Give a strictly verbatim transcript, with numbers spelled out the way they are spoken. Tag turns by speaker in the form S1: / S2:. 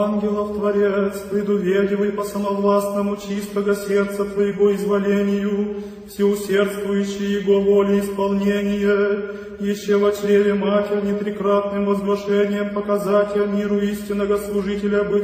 S1: Ангелов Творец, предуведивый по самовластному чистого сердца Твоего изволению, всеусердствующий Его воли исполнение, еще во чреве Матерь непрекратным возглашением показатель миру истинного служителя быть